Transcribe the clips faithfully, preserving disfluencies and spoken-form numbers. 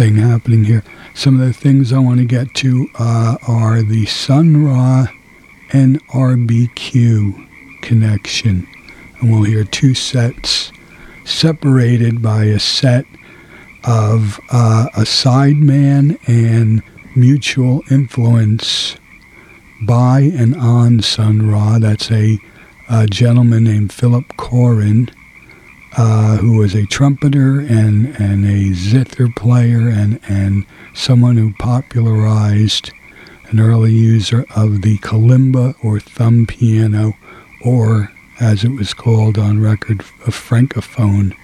thing happening here. Some of the things I want to get to uh, are the Sun Ra N R B Q connection. And we'll hear two sets separated by a set of uh, a sideman and mutual influence by and on Sun Ra. That's a, a gentleman named Philip Corin, uh, who was a trumpeter and, and a zither player and, and someone who popularized an early user of the kalimba or thumb piano, or as it was called on record, a francophone.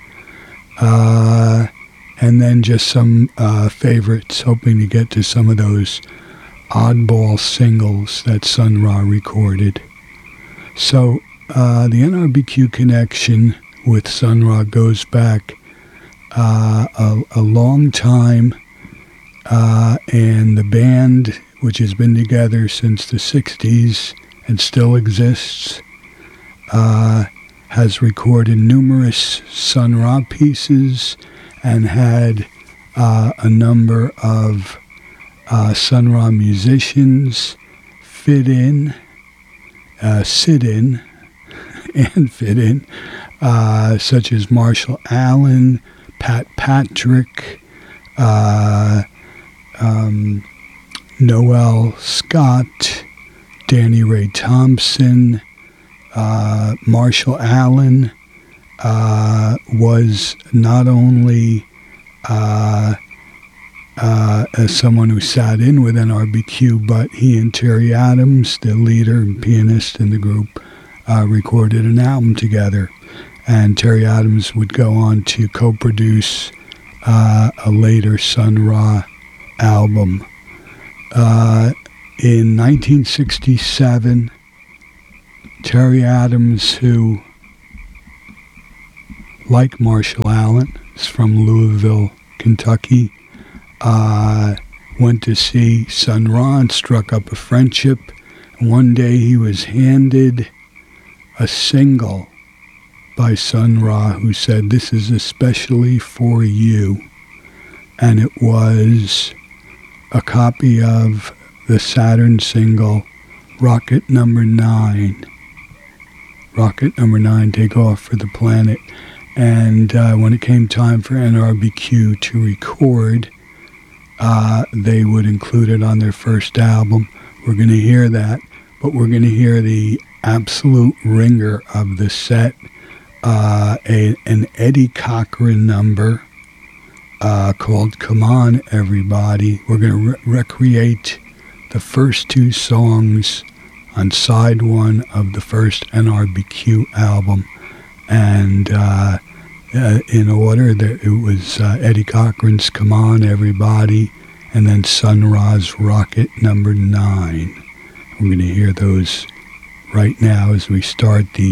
Uh, and then just some uh, favorites, hoping to get to some of those oddball singles that Sun Ra recorded. So uh, the N R B Q connection with Sun Ra goes back uh, a, a long time, uh, and the band, which has been together since the sixties and still exists, uh, has recorded numerous Sun Ra pieces and had uh, a number of uh, Sun Ra musicians fit in, uh, sit in, and fit in, uh, such as Marshall Allen, Pat Patrick, uh, um, Noel Scott, Danny Ray Thompson. uh, Marshall Allen uh, was not only uh, uh, as someone who sat in with N R B Q, but he and Terry Adams, the leader and pianist in the group, uh, recorded an album together. And Terry Adams would go on to co-produce uh, a later Sun Ra album. Uh, in nineteen sixty-seven, Terry Adams, who, like Marshall Allen, is from Louisville, Kentucky, uh, went to see Sun Ra and struck up a friendship. One day he was handed a single by Sun Ra, who said, "This is especially for you." And it was a copy of the Saturn single, Rocket Number Nine. Rocket Number Nine, Take Off for the Planet. And uh, when it came time for N R B Q to record, uh, they would include it on their first album. We're going to hear that, but we're going to hear the absolute ringer of the set, uh, a, an Eddie Cochran number uh, called Come On Everybody. We're going to re- recreate the first two songs on side one of the first N R B Q album. And uh, uh, in order, there, it was uh, Eddie Cochran's Come On Everybody, and then Sun Ra's Rocket Number Nine. We're going to hear those right now as we start the